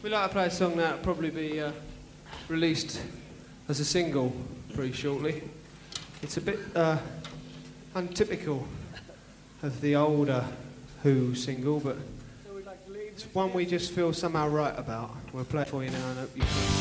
We like to play a song that'll probably be released as a single pretty shortly. It's a bit untypical of the older Who single, but it's one we just feel somehow right about. We'll play it for you now and hope you